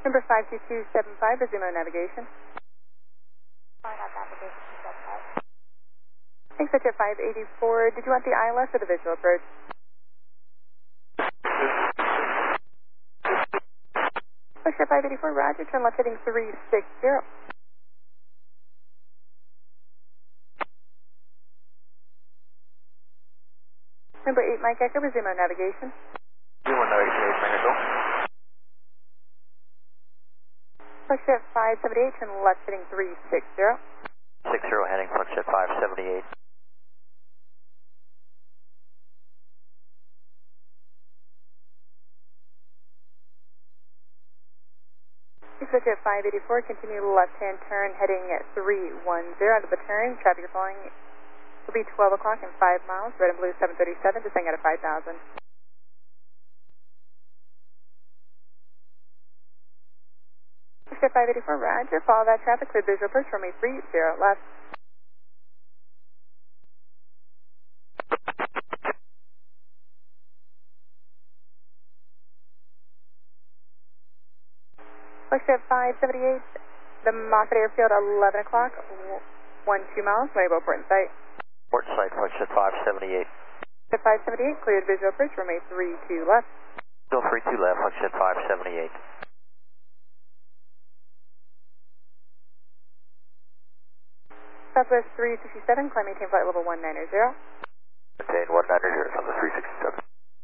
Number 52275, Azumo Navigation. Thanks, at 584. Did you want the ILS or the visual approach? Push 584, roger. Turn left heading 360. Number 8, Mike Echo, Azumo Navigation. Azumo Navigation, 8 Mike Echo. Push 578, turn left heading 360. 60 heading, punch at 578. Switch at 584, continue left-hand turn heading at 310. Under the turn, traffic you're following will be 12 o'clock and 5 miles, red and blue 737, descending out of 5,000. Switch at 584, roger. Follow that traffic, clear visual approach, runway 30 left. Switch at 578, the Moffett Airfield, 11 o'clock, 12 miles, Maryville Port in sight. Port in sight, punch at 578. At 578, cleared visual approach, runway 32 left. Still 32 left, punch at 578. Southwest 367, climb maintain flight level 190. Maintain 190 on the 367.